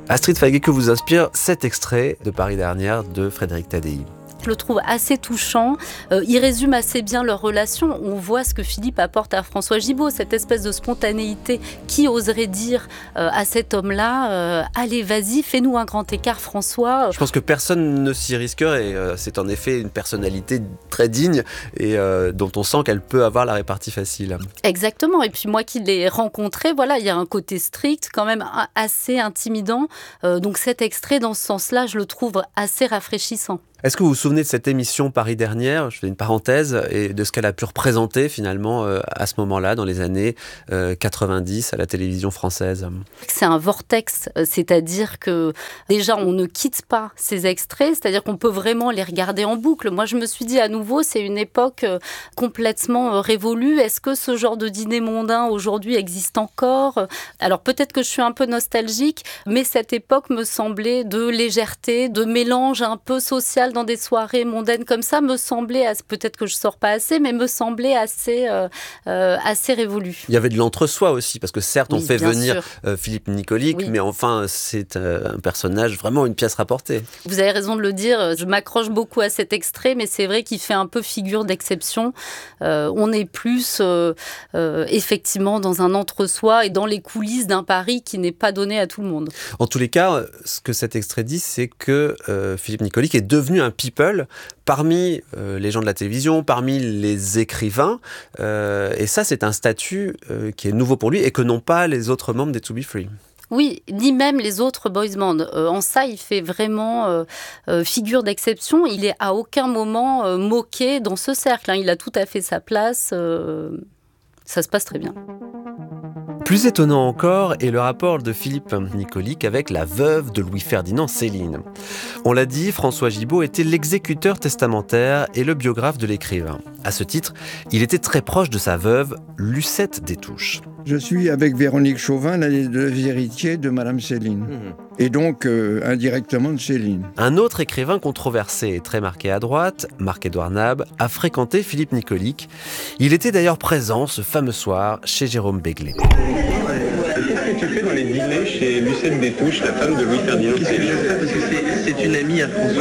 Astrid Faguet, que vous inspire cet extrait de Paris dernière de Frédéric Tadei? Je le trouve assez touchant. Il résume assez bien leur relation. On voit ce que Philippe apporte à François Gibault, cette espèce de spontanéité. Qui oserait dire à cet homme-là allez, vas-y, fais-nous un grand écart, François. Je pense que personne ne s'y risquerait. C'est en effet une personnalité très digne et dont on sent qu'elle peut avoir la répartie facile. Exactement. Et puis moi qui l'ai rencontré, voilà, il y a un côté strict, quand même assez intimidant. Donc cet extrait, dans ce sens-là, je le trouve assez rafraîchissant. Est-ce que vous vous souvenez de cette émission Paris dernière, je fais une parenthèse, et de ce qu'elle a pu représenter finalement à ce moment-là, dans les années 90 à la télévision française? C'est un vortex, c'est-à-dire que déjà on ne quitte pas ces extraits, c'est-à-dire qu'on peut vraiment les regarder en boucle. Moi je me suis dit à nouveau, c'est une époque complètement révolue. Est-ce que ce genre de dîner mondain aujourd'hui existe encore? Alors peut-être que je suis un peu nostalgique, mais cette époque me semblait de légèreté, de mélange un peu social dans des soirées mondaines comme ça, me semblait, peut-être que je sors pas assez, mais me semblait assez révolu. Il y avait de l'entre-soi aussi, parce que certes on fait venir Philippe Nicolic, oui. mais enfin c'est un personnage, vraiment une pièce rapportée. Vous avez raison de le dire, je m'accroche beaucoup à cet extrait, mais c'est vrai qu'il fait un peu figure d'exception. On est plus effectivement dans un entre-soi et dans les coulisses d'un Paris qui n'est pas donné à tout le monde. En tous les cas, ce que cet extrait dit, c'est que Philippe Nicolic est devenu un people parmi les gens de la télévision, parmi les écrivains, et ça c'est un statut qui est nouveau pour lui et que n'ont pas les autres membres des To Be Free. Oui, ni même les autres boys band. En ça, il fait vraiment figure d'exception. Il est à aucun moment moqué dans ce cercle. Il a tout à fait sa place. Ça se passe très bien. Plus étonnant encore est le rapport de Philippe Nicolic avec la veuve de Louis-Ferdinand Céline. On l'a dit, François Gibault était l'exécuteur testamentaire et le biographe de l'écrivain. À ce titre, il était très proche de sa veuve, Lucette Destouches. Je suis avec Véronique Chauvin, les deux héritiers de Madame Céline. Et donc, indirectement de Céline. Un autre écrivain controversé et très marqué à droite, Marc-Édouard Nab, a fréquenté Philippe Nicolic. Il était d'ailleurs présent ce fameux soir chez Jérôme Béglé. Qu'est-ce que tu fais dans les dîners chez Lucette Destouches, la femme de Louis-Ferdinand Céline? Parce que c'est une amie à François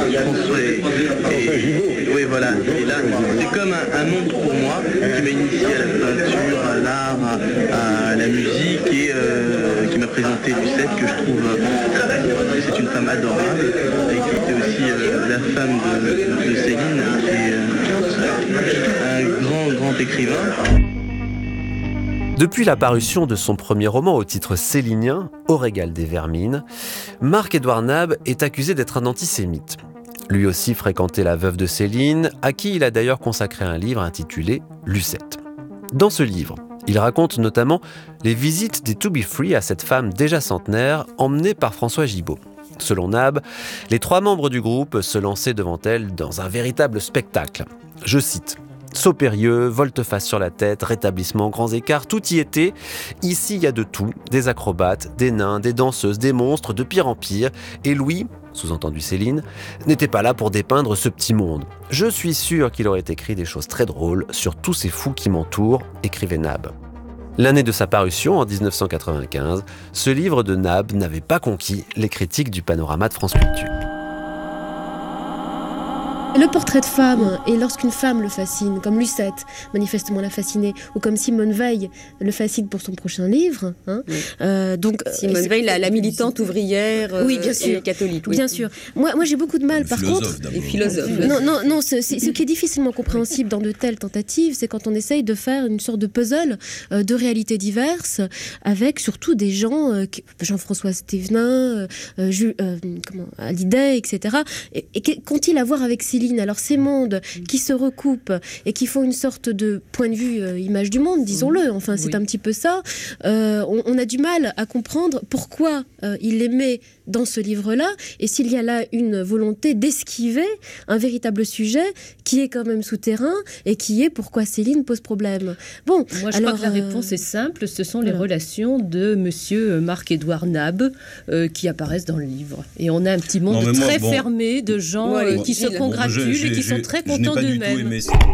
oui, voilà. Et là, c'est comme un monde pour moi qui m'a initié à la peinture, à l'art, à la musique et qui m'a présenté Lucette, que je trouve c'est une femme adorable et qui était aussi la femme de Céline, qui est un grand écrivain. Depuis la parution de son premier roman au titre célinien, Au régal des vermines, Marc-Édouard Nab est accusé d'être un antisémite. Lui aussi fréquentait la veuve de Céline, à qui il a d'ailleurs consacré un livre intitulé Lucette. Dans ce livre, il raconte notamment les visites des To Be Free à cette femme déjà centenaire, emmenée par François Gibault. Selon Nab, les 3 membres du groupe se lançaient devant elle dans un véritable spectacle. Je cite: saut périlleux, volte-face sur la tête, rétablissement, grands écarts, tout y était. Ici, il y a de tout, des acrobates, des nains, des danseuses, des monstres, de pire en pire. Et Louis, sous-entendu Céline, n'était pas là pour dépeindre ce petit monde. Je suis sûr qu'il aurait écrit des choses très drôles sur tous ces fous qui m'entourent, écrivait Nab. L'année de sa parution, en 1995, ce livre de Nab n'avait pas conquis les critiques du Panorama de France Culture. Le portrait de femme, et lorsqu'une femme le fascine, comme Lucette manifestement l'a fasciné, ou comme Simone Veil le fascine pour son prochain livre. Donc Simone Veil, la militante ouvrière oui, bien sûr. Et catholique. Oui. Bien sûr. Moi j'ai beaucoup de mal, par contre... Et philosophe. Non, ce qui est difficilement compréhensible dans de telles tentatives, c'est quand on essaye de faire une sorte de puzzle de réalités diverses, avec surtout des gens, Jean-François Stévenin, Hallyday, etc. Et qu'ont-ils à voir avec Céline? Alors ces mondes qui se recoupent et qui font une sorte de point de vue image du monde, disons-le, enfin c'est un petit peu ça, on a du mal à comprendre pourquoi il les met dans ce livre-là, et s'il y a là une volonté d'esquiver un véritable sujet qui est quand même souterrain et qui est pourquoi Céline pose problème. Bon, moi je crois que la réponse est simple, ce sont les relations de monsieur Marc-Édouard Nab qui apparaissent dans le livre. Et on a un petit monde fermé de gens qui se congratulent et qui sont très contents d'eux-mêmes.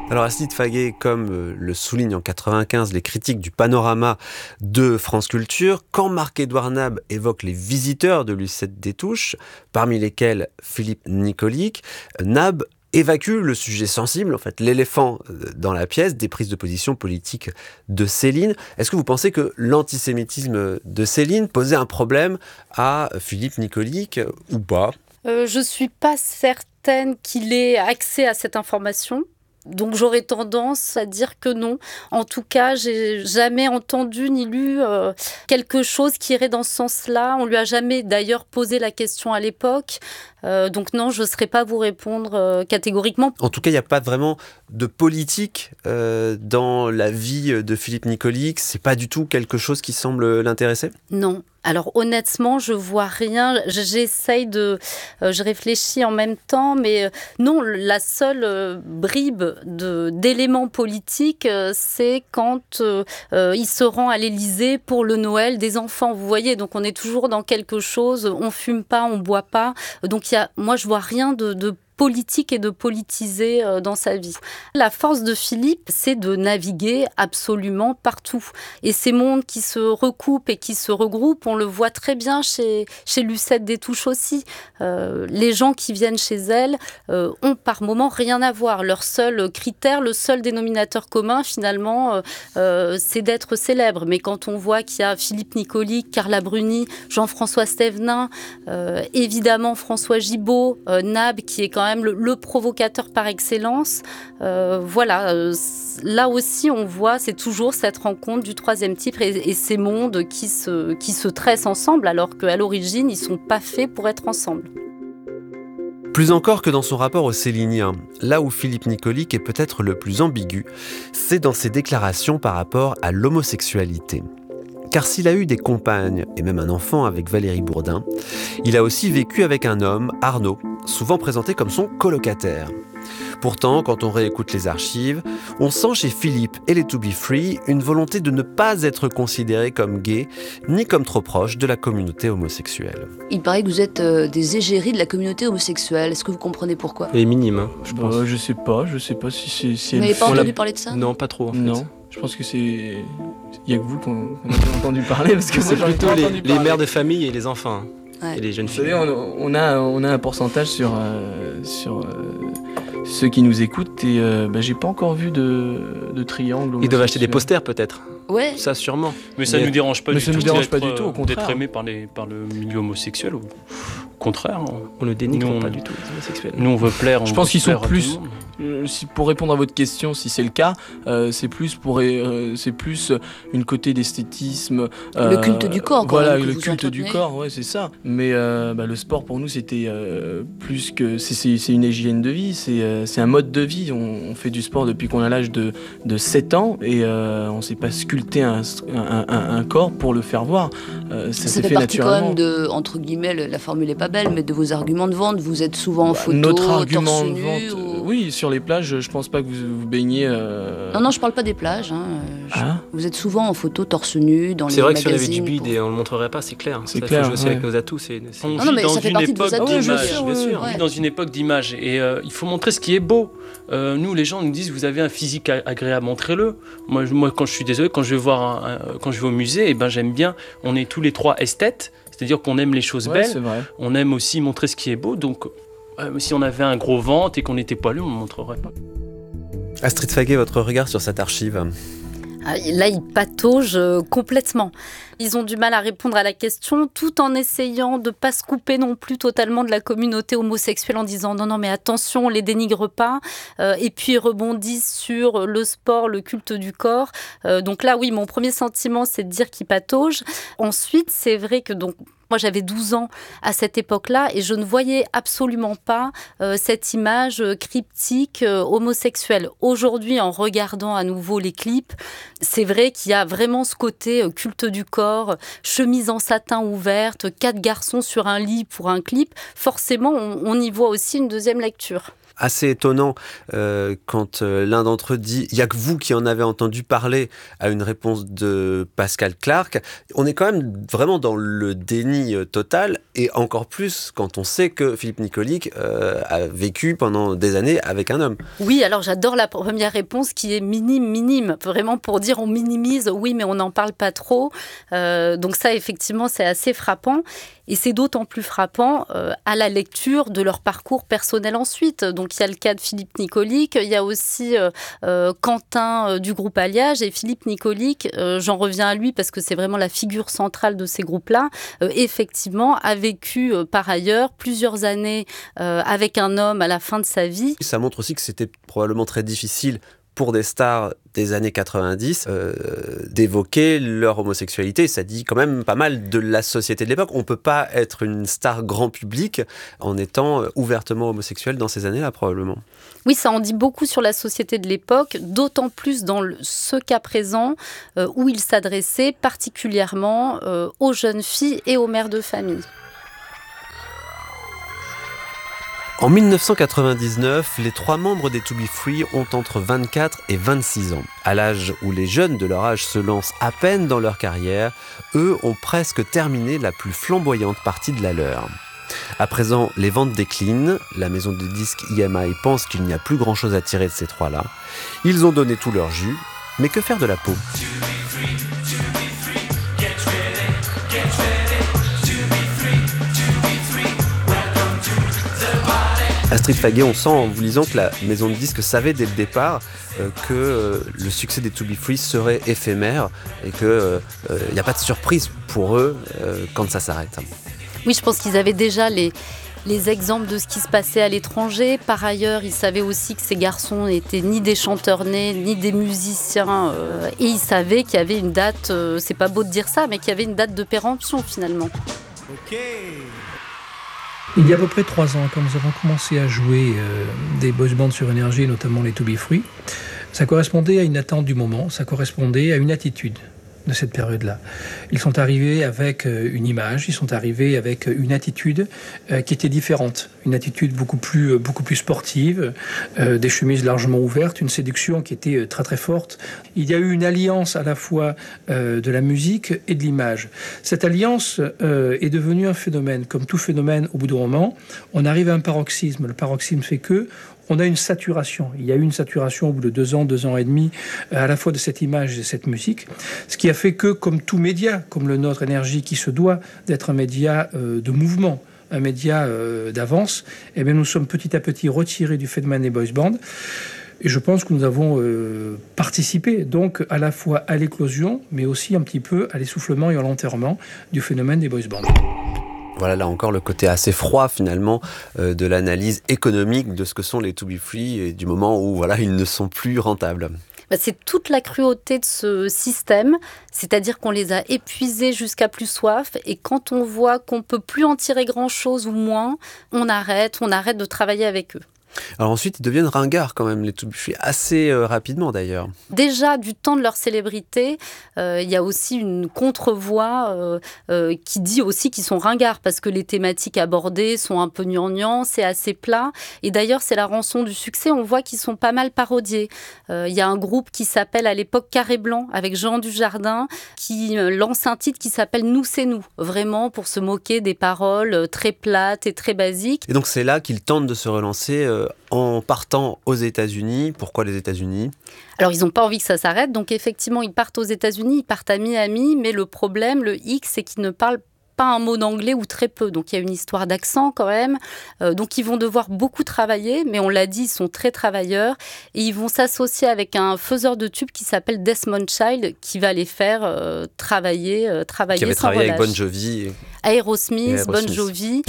Alors Astrid Faguet, comme le soulignent en 95 les critiques du Panorama de France Culture, quand Marc-Édouard Nab évoque les visiteurs de Lucette Détouche, parmi lesquels Philippe Nicolic, Nab évacue le sujet sensible, en fait, l'éléphant dans la pièce, des prises de position politiques de Céline. Est-ce que vous pensez que l'antisémitisme de Céline posait un problème à Philippe Nicolic ou pas ? Je ne suis pas certaine qu'il ait accès à cette information. Donc j'aurais tendance à dire que non. En tout cas, j'ai jamais entendu ni lu quelque chose qui irait dans ce sens-là. On lui a jamais d'ailleurs posé la question à l'époque. Donc non, je ne saurais pas vous répondre catégoriquement. En tout cas, il n'y a pas vraiment de politique dans la vie de Philippe Nicolic. C'est pas du tout quelque chose qui semble l'intéresser ? Non. Alors honnêtement, je vois rien. Je réfléchis en même temps, mais non, la seule bribe d'éléments politiques, c'est quand il se rend à l'Élysée pour le Noël des enfants. Vous voyez, donc on est toujours dans quelque chose. On fume pas, on boit pas. Donc moi, je vois rien de politique et de politiser dans sa vie. La force de Philippe, c'est de naviguer absolument partout. Et ces mondes qui se recoupent et qui se regroupent, on le voit très bien chez Lucette Détouche aussi. Les gens qui viennent chez elle ont par moments rien à voir. Leur seul critère, le seul dénominateur commun, finalement, c'est d'être célèbre. Mais quand on voit qu'il y a Philippe Nicolic, Carla Bruni, Jean-François Stévenin, évidemment François Gibault, Nab, qui est quand même le provocateur par excellence. Là aussi, on voit, c'est toujours cette rencontre du troisième type et ces mondes qui se tressent ensemble, alors qu'à l'origine, ils ne sont pas faits pour être ensemble. Plus encore que dans son rapport aux Céliniens, là où Philippe Nicolic est peut-être le plus ambigu, c'est dans ses déclarations par rapport à l'homosexualité. Car s'il a eu des compagnes et même un enfant avec Valérie Bourdin, il a aussi vécu avec un homme, Arnaud, souvent présenté comme son colocataire. Pourtant, quand on réécoute les archives, on sent chez Philippe et les To Be Free une volonté de ne pas être considéré comme gay, ni comme trop proche de la communauté homosexuelle. Il paraît que vous êtes des égéries de la communauté homosexuelle. Est-ce que vous comprenez pourquoi ? Elle est minime, hein, je pense. Je sais pas si vous n'avez pas entendu parler de ça ? Non, pas trop en fait. Non, je pense que c'est... Il n'y a que vous qu'on a entendu parler, parce que c'est plutôt les mères de famille et les enfants. Ouais. Et les jeunes filles. Vous savez, on a un pourcentage sur ceux qui nous écoutent et j'ai pas encore vu de triangle. Ils doivent acheter des posters peut-être. Ouais. Ça sûrement. Mais ça ne nous dérange pas du tout au contraire. D'être aimé par le milieu homosexuel. Au contraire. On ne dénigre pas du tout les homosexuels. Nous on veut plaire. Je pense qu'ils sont plus... pour répondre à votre question, si c'est le cas, c'est plus une côté d'esthétisme. Le culte du corps, quoi. Voilà, le culte du corps, ouais, c'est ça. Mais le sport pour nous, c'était plus que... C'est une hygiène de vie, c'est un mode de vie. On fait du sport depuis qu'on a l'âge de 7 ans et on ne s'est pas sculpté un corps pour le faire voir. Ça s'est fait partie naturellement. Quand même de, entre guillemets, la formule est pas belle, mais de vos arguments de vente. Vous êtes souvent en photo, notre argument torse de nu, vente, oui, sur les plages, je pense pas que vous baignez. Non, je parle pas des plages. Vous êtes souvent en photo torse nu dans les magazines. C'est vrai que si on avait du bide et on le montrerait pas, c'est clair. C'est ça clair. Faut jouer aussi avec nos atouts. On vit dans une époque d'image. Bien sûr. On vit dans une époque d'image et il faut montrer ce qui est beau. Nous, les gens nous disent vous avez un physique agréable, montrez-le. Moi, quand je suis désolé, quand je vais au musée, j'aime bien. On est tous les trois esthètes, c'est-à-dire qu'on aime les choses belles. C'est vrai. On aime aussi montrer ce qui est beau. Donc, si on avait un gros ventre et qu'on était poilu, on ne montrerait pas. Astrid Faguet, votre regard sur cette archive ? Là, ils pataugent complètement. Ils ont du mal à répondre à la question tout en essayant de ne pas se couper non plus totalement de la communauté homosexuelle en disant non mais attention, on ne les dénigre pas. Et puis ils rebondissent sur le sport, le culte du corps. Donc là, oui, mon premier sentiment, c'est de dire qu'ils pataugent. Ensuite, c'est vrai que moi, j'avais 12 ans à cette époque-là et je ne voyais absolument pas cette image cryptique homosexuelle. Aujourd'hui, en regardant à nouveau les clips, c'est vrai qu'il y a vraiment ce côté culte du corps, chemise en satin ouverte, 4 garçons sur un lit pour un clip. Forcément, on y voit aussi une deuxième lecture. assez étonnant quand l'un d'entre eux dit « il n'y a que vous qui en avez entendu parler » à une réponse de Pascal Clark. On est quand même vraiment dans le déni total, et encore plus quand on sait que Philippe Nicolic a vécu pendant des années avec un homme. Oui, alors j'adore la première réponse qui est minime, vraiment pour dire on minimise, oui mais on n'en parle pas trop. Donc ça effectivement c'est assez frappant. Et c'est d'autant plus frappant à la lecture de leur parcours personnel ensuite. Donc il y a le cas de Philippe Nicolic, il y a aussi Quentin du groupe Alliage, et Philippe Nicolic, j'en reviens à lui parce que c'est vraiment la figure centrale de ces groupes-là, effectivement a vécu par ailleurs plusieurs années avec un homme à la fin de sa vie. Ça montre aussi que c'était probablement très difficile pour des stars des années 90 d'évoquer leur homosexualité. Ça dit quand même pas mal de la société de l'époque. On ne peut pas être une star grand public en étant ouvertement homosexuel dans ces années-là, probablement. Oui, ça en dit beaucoup sur la société de l'époque, d'autant plus dans ce cas présent où il s'adressait particulièrement aux jeunes filles et aux mères de famille. En 1999, les 3 membres des To Be Free ont entre 24 et 26 ans. À l'âge où les jeunes de leur âge se lancent à peine dans leur carrière, eux ont presque terminé la plus flamboyante partie de la leur. À présent, les ventes déclinent, la maison de disques EMI pense qu'il n'y a plus grand-chose à tirer de ces 3-là. Ils ont donné tout leur jus, mais que faire de la peau ? Astrid Faguet, on sent en vous lisant que la maison de disques savait dès le départ que le succès des To Be Free serait éphémère et qu'il n'y a pas de surprise pour eux quand ça s'arrête. Oui, je pense qu'ils avaient déjà les exemples de ce qui se passait à l'étranger. Par ailleurs, ils savaient aussi que ces garçons n'étaient ni des chanteurs nés, ni des musiciens. Et ils savaient qu'il y avait une date, c'est pas beau de dire ça, mais qu'il y avait une date de péremption finalement. Ok. Il y a à peu près 3 ans, quand nous avons commencé à jouer des boys bands sur Énergie, notamment les To Be Free, ça correspondait à une attente du moment, ça correspondait à une attitude de cette période-là. Ils sont arrivés avec une image, ils sont arrivés avec une attitude qui était différente, une attitude beaucoup plus sportive, des chemises largement ouvertes, une séduction qui était très très forte. Il y a eu une alliance à la fois de la musique et de l'image. Cette alliance est devenue un phénomène. Comme tout phénomène, au bout d'un moment, on arrive à un paroxysme. Le paroxysme fait que on a une saturation. Il y a eu une saturation au bout de 2 ans et demi, à la fois de cette image et de cette musique. Ce qui a fait que, comme tout média, comme le nôtre Énergie, qui se doit d'être un média de mouvement, un média d'avance, eh bien, nous sommes petit à petit retirés du phénomène des boys bands. Et je pense que nous avons participé donc à la fois à l'éclosion, mais aussi un petit peu à l'essoufflement et à l'enterrement du phénomène des boys bands. Voilà, là encore, le côté assez froid, finalement, de l'analyse économique de ce que sont les To Be Free et du moment où, voilà, ils ne sont plus rentables. C'est toute la cruauté de ce système, c'est-à-dire qu'on les a épuisés jusqu'à plus soif, et quand on voit qu'on ne peut plus en tirer grand-chose ou moins, on arrête de travailler avec eux. Alors ensuite, ils deviennent ringards quand même, les To Be Free, assez rapidement d'ailleurs. Déjà, du temps de leur célébrité, il y a aussi une contre-voix qui dit aussi qu'ils sont ringards, parce que les thématiques abordées sont un peu gnangnan, c'est assez plat. Et d'ailleurs, c'est la rançon du succès, on voit qu'ils sont pas mal parodiés. Il y a un groupe qui s'appelle à l'époque Carré Blanc, avec Jean Dujardin, qui lance un titre qui s'appelle Nous c'est nous, vraiment pour se moquer des paroles très plates et très basiques. Et donc c'est là qu'ils tentent de se relancer en partant aux États-Unis. Pourquoi les États-Unis ? Alors, ils n'ont pas envie que ça s'arrête. Donc, effectivement, ils partent aux États-Unis, ils partent à Miami. Mais le problème, le hic, c'est qu'ils ne parlent pas un mot d'anglais ou très peu. Donc, il y a une histoire d'accent quand même. Donc, ils vont devoir beaucoup travailler. Mais on l'a dit, ils sont très travailleurs. Et ils vont s'associer avec un faiseur de tubes qui s'appelle Desmond Child, qui va les faire travailler sans relâche. Qui avait travaillé avec Bon Jovi. Aerosmith, Bon Jovi.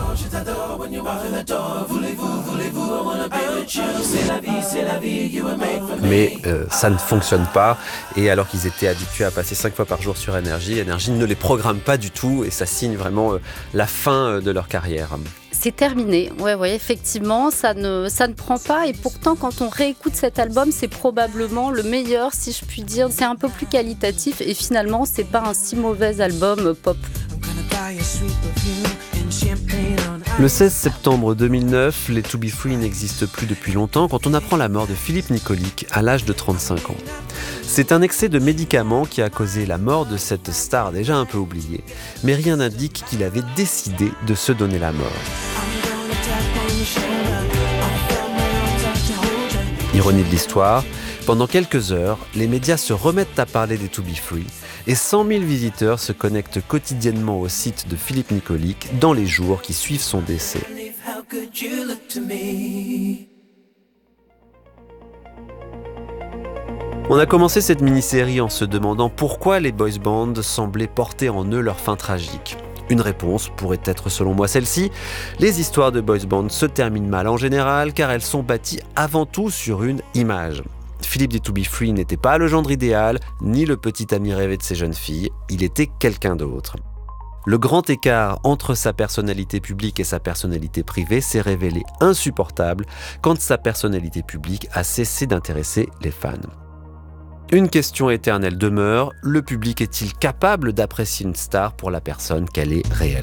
Mais ça ne fonctionne pas. Et alors qu'ils étaient habitués à passer 5 fois par jour sur Énergie, Énergie ne les programme pas du tout. Et ça signe vraiment la fin de leur carrière. C'est terminé, ouais, effectivement, ça ne prend pas. Et pourtant, quand on réécoute cet album, c'est probablement le meilleur, si je puis dire. C'est un peu plus qualitatif et finalement, c'est pas un si mauvais album pop. Le 16 septembre 2009, les To Be Free n'existent plus depuis longtemps quand on apprend la mort de Philippe Nicolic à l'âge de 35 ans. C'est un excès de médicaments qui a causé la mort de cette star déjà un peu oubliée, mais rien n'indique qu'il avait décidé de se donner la mort. Ironie de l'histoire, pendant quelques heures, les médias se remettent à parler des To Be Free et 100 000 visiteurs se connectent quotidiennement au site de Philippe Nicolic dans les jours qui suivent son décès. On a commencé cette mini-série en se demandant pourquoi les boys bands semblaient porter en eux leur fin tragique. Une réponse pourrait être selon moi celle-ci. Les histoires de boys bands se terminent mal en général car elles sont bâties avant tout sur une image. Philippe des To Be Free n'était pas le gendre idéal, ni le petit ami rêvé de ses jeunes filles, il était quelqu'un d'autre. Le grand écart entre sa personnalité publique et sa personnalité privée s'est révélé insupportable quand sa personnalité publique a cessé d'intéresser les fans. Une question éternelle demeure, le public est-il capable d'apprécier une star pour la personne qu'elle est réellement ?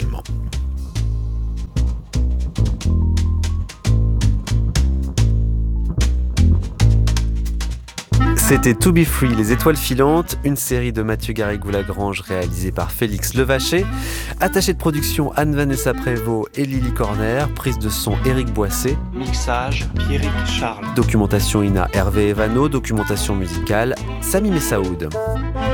C'était To Be Free, les étoiles filantes, une série de Mathieu Garrigou-Lagrange réalisée par Félix Levaché. Attaché de production Anne-Vanessa Prévost et Lily Corner. Prise de son Éric Boissé. Mixage Pierrick Charles. Documentation INA Hervé Evano. Documentation musicale Sami Messaoud.